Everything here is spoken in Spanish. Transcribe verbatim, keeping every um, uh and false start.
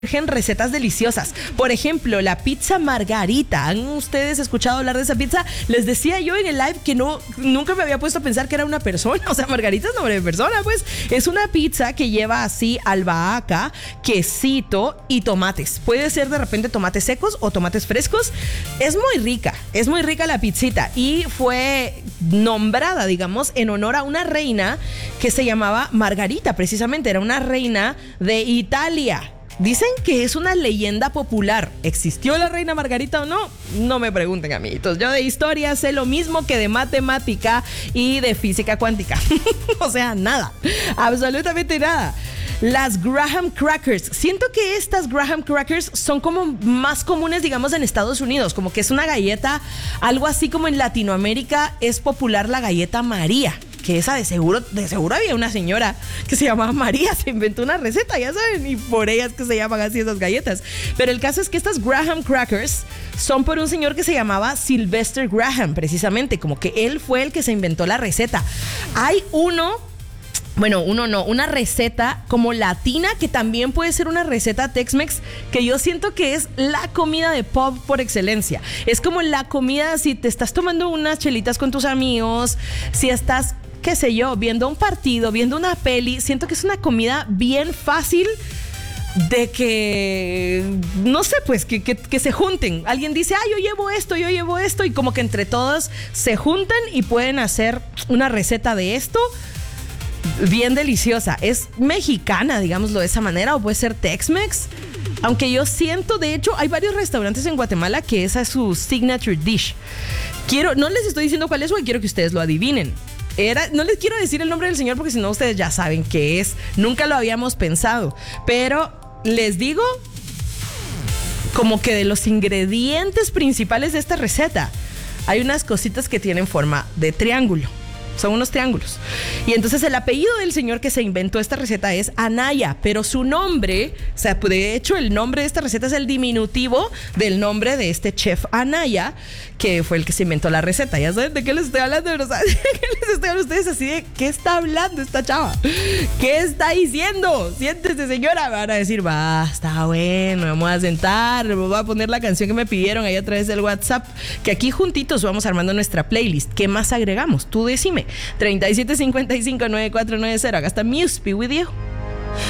recetas deliciosas. Por ejemplo, la pizza margarita. ¿Han ustedes escuchado hablar de esa pizza? Les decía yo en el live que no, nunca me había puesto a pensar que era una persona. O sea, margarita es nombre de persona, pues. Es una pizza que lleva así albahaca, quesito y tomates. Puede ser de repente tomates secos o tomates frescos. Es muy rica, es muy rica la pizzita. Y fue nombrada, digamos, en honor a una reina que se llamaba Margarita, precisamente. Era una reina de Italia. Dicen que es una leyenda popular. ¿Existió la reina Margarita o no? No me pregunten, amiguitos. Yo de historia sé lo mismo que de matemática y de física cuántica. O sea, nada. Absolutamente nada. Las Graham Crackers. Siento que estas Graham Crackers son como más comunes, digamos, en Estados Unidos. Como que es una galleta, algo así como en Latinoamérica es popular la galleta María. Que esa de seguro, de seguro había una señora que se llamaba María, se inventó una receta, ya saben, y por ellas que se llaman así esas galletas. Pero el caso es que estas Graham Crackers son por un señor que se llamaba Sylvester Graham, precisamente, como que él fue el que se inventó la receta. Hay uno... Bueno, uno no, una receta como latina que también puede ser una receta Tex-Mex que yo siento que es la comida de pub por excelencia. Es como la comida si te estás tomando unas chelitas con tus amigos, si estás, qué sé yo, viendo un partido, viendo una peli. Siento que es una comida bien fácil de que, no sé, pues, que, que, que se junten. Alguien dice, ah, yo llevo esto, yo llevo esto, y como que entre todos se juntan y pueden hacer una receta de esto bien deliciosa. Es mexicana, digámoslo de esa manera, o puede ser Tex-Mex. Aunque yo siento, de hecho, hay varios restaurantes en Guatemala que esa es su signature dish. Quiero, no les estoy diciendo cuál es, porque quiero que ustedes lo adivinen. Era, no les quiero decir el nombre del señor porque si no ustedes ya saben qué es. Nunca lo habíamos pensado. Pero les digo, como que de los ingredientes principales de esta receta, hay unas cositas que tienen forma de triángulo. Son unos triángulos. Y entonces el apellido del señor que se inventó esta receta es Anaya, pero su nombre, o sea, de hecho el nombre de esta receta es el diminutivo del nombre de este chef Anaya, que fue el que se inventó la receta. Ya saben de qué les estoy hablando, pero ¿saben de qué les estoy hablando ustedes? Así de, ¿qué está hablando esta chava? ¿Qué está diciendo? Siéntese, señora. Me van a decir, va, está bueno, vamos a sentar, voy a poner la canción que me pidieron ahí a través del WhatsApp, que aquí juntitos vamos armando nuestra playlist. ¿Qué más agregamos? Tú decime. treinta y siete cincuenta y cinco noventa y cuatro noventa. Acá está Muspi with you.